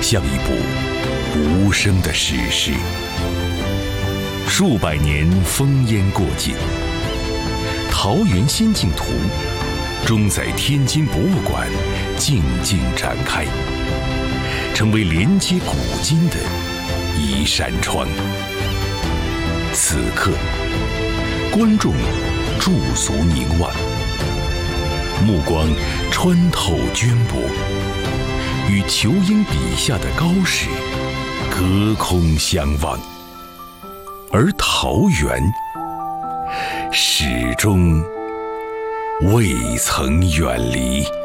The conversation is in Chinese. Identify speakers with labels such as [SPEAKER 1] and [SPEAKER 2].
[SPEAKER 1] 像一部无声的史诗。数百年烽烟过尽，桃园仙境图终在天津博物馆静静展开，成为连接古今的一扇窗。此刻，观众驻足凝望，目光穿透绢帛，与仇英笔下的高士隔空相望，而桃源始终未曾远离。